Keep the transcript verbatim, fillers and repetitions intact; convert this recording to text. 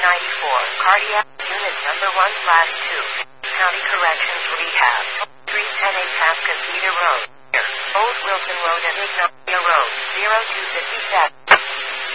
ninety-four. Cardiac Unit Number one slash two. County Corrections Rehab. three ten Atascocita Road. Old Wilson Road and Ignacia Road. zero two five seven.